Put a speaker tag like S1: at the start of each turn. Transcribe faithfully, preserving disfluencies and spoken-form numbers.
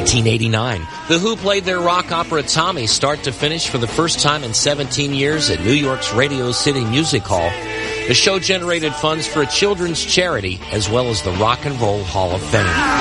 S1: nineteen eighty-nine, The Who played their rock opera Tommy start to finish for the first time in seventeen years at New York's Radio City Music Hall. The show generated funds for a children's charity as well as the Rock and Roll Hall of Fame.